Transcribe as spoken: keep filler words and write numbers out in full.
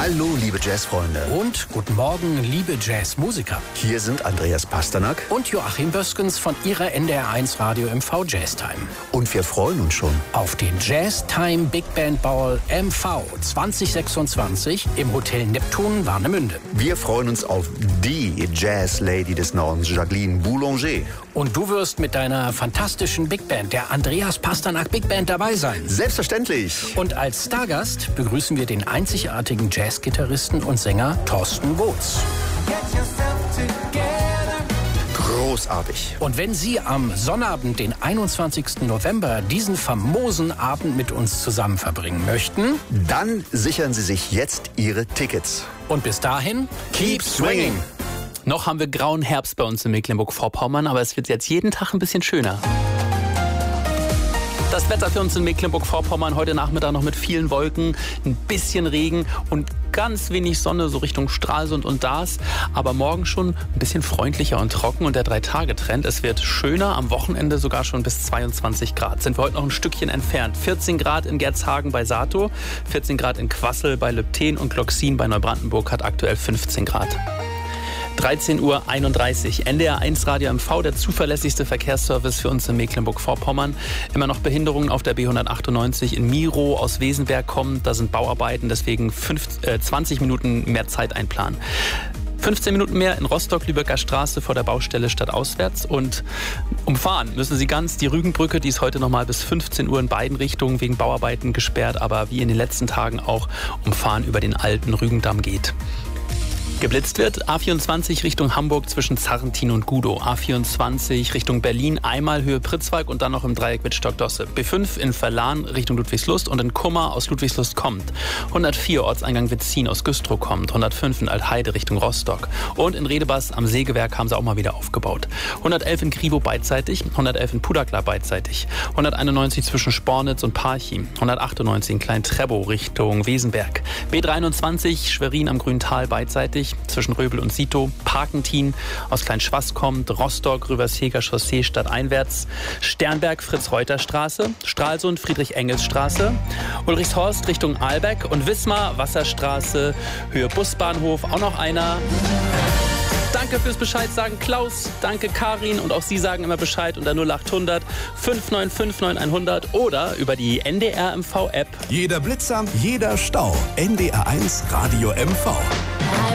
Hallo, liebe Jazzfreunde. Und guten Morgen, liebe Jazzmusiker. Hier sind Andreas Pasternak und Joachim Böskens von Ihrer N D R eins Radio M V Jazztime. Und wir freuen uns schon auf den Jazztime Big Band Ball M V zwanzig sechsundzwanzig im Hotel Neptun Warnemünde. Wir freuen uns auf die Jazz-Lady des Nordens, Jacqueline Boulanger. Und du wirst mit deiner fantastischen Big Band, der Andreas Pasternak Big Band, dabei sein. Selbstverständlich. Und als Stargast begrüßen wir den einzigartigen Jazzgitarristen und Sänger Thorsten Woods. Großartig. Und wenn Sie am Sonnabend, den einundzwanzigsten November, diesen famosen Abend mit uns zusammen verbringen möchten, dann sichern Sie sich jetzt Ihre Tickets. Und bis dahin, keep swinging! Noch haben wir grauen Herbst bei uns in Mecklenburg-Vorpommern, aber es wird jetzt jeden Tag ein bisschen schöner. Das Wetter für uns in Mecklenburg-Vorpommern heute Nachmittag noch mit vielen Wolken, ein bisschen Regen und ganz wenig Sonne, so Richtung Stralsund und Daas. Aber morgen schon ein bisschen freundlicher und trocken und der Drei-Tage-Trend. Es wird schöner, am Wochenende sogar schon bis zweiundzwanzig Grad. Sind wir heute noch ein Stückchen entfernt. vierzehn Grad in Gerzhagen bei Sato, vierzehn Grad in Quassel bei Lübten und Gloxin bei Neubrandenburg hat aktuell fünfzehn Grad. dreizehn Uhr einunddreißig. N D R eins Radio M V, der zuverlässigste Verkehrsservice für uns in Mecklenburg-Vorpommern. Immer noch Behinderungen auf der B hundertachtundneunzig in Miro aus Wesenberg kommen. Da sind Bauarbeiten, deswegen fünf, äh, zwanzig Minuten mehr Zeit einplanen. fünfzehn Minuten mehr in Rostock-Lübecker Straße vor der Baustelle stadtauswärts. Und umfahren müssen Sie ganz die Rügenbrücke, die ist heute noch mal bis fünfzehn Uhr in beiden Richtungen wegen Bauarbeiten gesperrt, aber wie in den letzten Tagen auch umfahren über den alten Rügendamm geht. Geblitzt wird A vierundzwanzig Richtung Hamburg zwischen Zarrentin und Gudow. A vierundzwanzig Richtung Berlin, einmal Höhe Pritzwalk und dann noch im Dreieck Wittstock-Dosse. B fünf in Verlan Richtung Ludwigslust und in Kummer aus Ludwigslust kommt. hundertvier Ortseingang Wetzin aus Güstrow kommt. hundertfünf in Altheide Richtung Rostock. Und in Redebas am Sägewerk haben sie auch mal wieder aufgebaut. hundertelf in Krivow beidseitig, hundertelf in Pudakla beidseitig. hunderteinundneunzig zwischen Spornitz und Parchim. hundertachtundneunzig in Klein-Trebow Richtung Wesenberg. B dreiundzwanzig Schwerin am Grüntal beidseitig. Zwischen Röbel und Sito, Parkentin aus Kleinschwass kommt, Rostock, Rübersheger Chaussee stadteinwärts, Sternberg, Fritz-Reuter-Straße, Stralsund, Friedrich-Engels-Straße, Ulrichshorst Richtung Ahlbeck und Wismar, Wasserstraße, Höhe Busbahnhof, auch noch einer. Danke fürs Bescheid sagen, Klaus, danke Karin und auch Sie sagen immer Bescheid unter null achthundert fünf neun fünf neun hundert oder über die N D R M V App. Jeder Blitzer, jeder Stau. N D R eins Radio M V.